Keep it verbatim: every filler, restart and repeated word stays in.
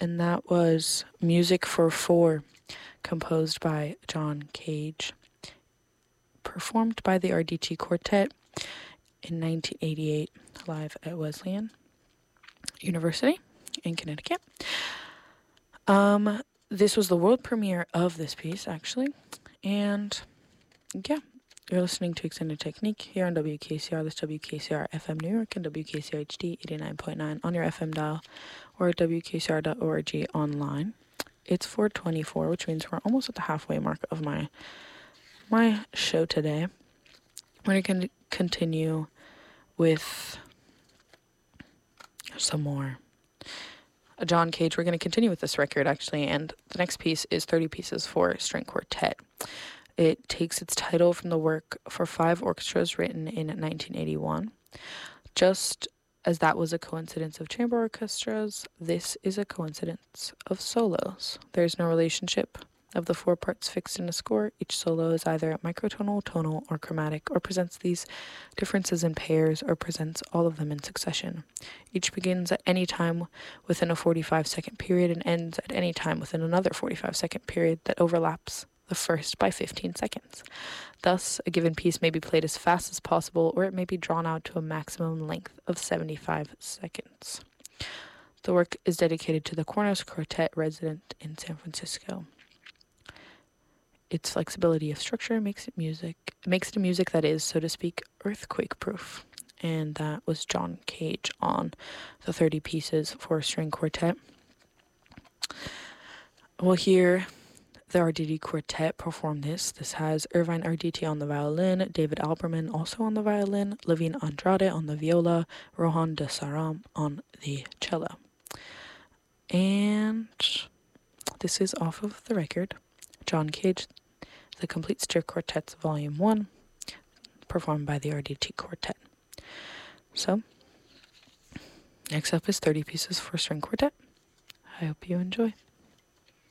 and that was Music for Four, composed by John Cage, performed by the R D T Quartet in nineteen eighty-eight, live at Wesleyan University in Connecticut. Um, this was the world premiere of this piece, actually, and yeah, you're listening to Extended Technique here on W K C R. This W K C R F M New York and W K C R H D eighty-nine point nine on your F M dial or at W K C R dot org online. It's four twenty-four, which means we're almost at the halfway mark of my my show today. We're going to continue with some more John Cage. We're going to continue with this record, actually, and the next piece is thirty Pieces for String Quartet. It takes its title from the work for five orchestras written in nineteen eighty-one. Just as that was a coincidence of chamber orchestras, this is a coincidence of solos. There's no relationship of the four parts fixed in a score. Each solo is either microtonal, tonal, or chromatic, or presents these differences in pairs, or presents all of them in succession. Each begins at any time within a forty-five second period and ends at any time within another forty-five second period that overlaps the first by fifteen seconds. Thus, a given piece may be played as fast as possible, or it may be drawn out to a maximum length of seventy-five seconds. The work is dedicated to the Kornos Quartet resident in San Francisco. Its flexibility of structure makes it music makes it a music that is, so to speak, earthquake-proof. And that was John Cage on the thirty Pieces for String Quartet. We'll hear the R D T Quartet perform this. This has Irvine R D T on the violin, David Alberman also on the violin, Levine Andrade on the viola, Rohan de Saram on the cello. And this is off of the record, John Cage, The Complete String Quartets Volume one, performed by the R D T Quartet. So, next up is thirty Pieces for String Quartet. I hope you enjoy.